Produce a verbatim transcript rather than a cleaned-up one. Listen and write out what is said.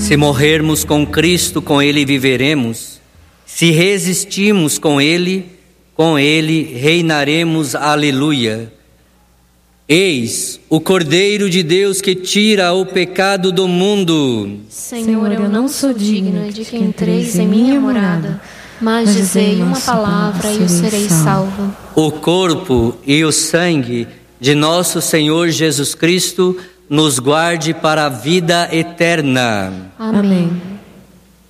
Se morrermos com Cristo, com Ele viveremos. Se resistirmos com Ele, com Ele reinaremos. Aleluia. Eis o Cordeiro de Deus que tira o pecado do mundo. Senhor, eu não sou digna de que entreis em minha morada, mas dizei uma palavra e eu serei salvo. O corpo e o sangue de nosso Senhor Jesus Cristo nos guarde para a vida eterna. Amém.